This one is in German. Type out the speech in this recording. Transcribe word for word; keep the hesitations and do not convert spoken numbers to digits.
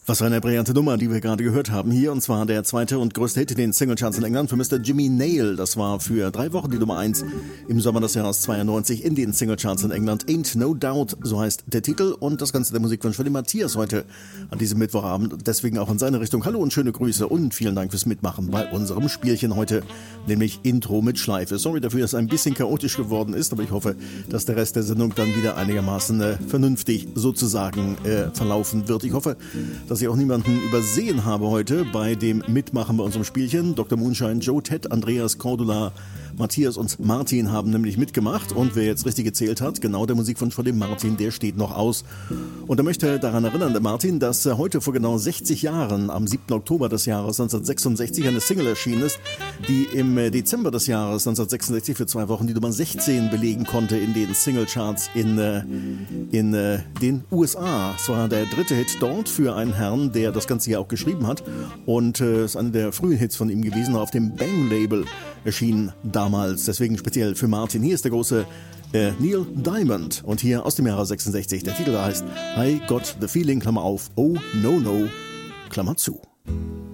Was für eine brillante Nummer, die wir gerade gehört haben hier, und zwar der zweite und größte Hit in den Singlecharts in England für Mister Jimmy Nail. Das war für drei Wochen die Nummer eins im Sommer des Jahres zweiundneunzig in den Singlecharts in England. Ain't No Doubt, so heißt der Titel, und das Ganze der Musikwunsch von dem Matthias heute an diesem Mittwochabend. Deswegen auch in seine Richtung. Hallo und schöne Grüße und vielen Dank fürs Mitmachen bei unserem Spielchen heute, nämlich Intro mit Schleife. Sorry dafür, dass es ein bisschen chaotisch geworden ist, aber ich hoffe, dass der Rest der Sendung dann wieder einigermaßen äh, vernünftig sozusagen äh, verlaufen wird. Ich hoffe, dass ich auch niemanden übersehen habe heute bei dem Mitmachen bei unserem Spielchen. Doktor Moonshine, Joe, Ted, Andreas, Cordula, Matthias und Martin haben nämlich mitgemacht, und wer jetzt richtig gezählt hat, genau der Musikwunsch von dem Martin, der steht noch aus. Und er möchte daran erinnern, der Martin, dass heute vor genau sechzig Jahren, am siebten Oktober des Jahres neunzehnhundertsechsundsechzig, eine Single erschienen ist, die im Dezember des Jahres neunzehnhundertsechsundsechzig für zwei Wochen die Nummer sechzehn belegen konnte in den Singlecharts in, in den U S A. Es war der dritte Hit dort für einen Herrn, der das Ganze ja auch geschrieben hat, und es äh, ist einer der frühen Hits von ihm gewesen, auf dem Bang-Label erschienen damals, deswegen speziell für Martin. Hier ist der große äh, Neil Diamond, und hier aus dem Jahre sechsundsechzig, der Titel heißt I Got the Feeling, Klammer auf, Oh No No, Klammer zu.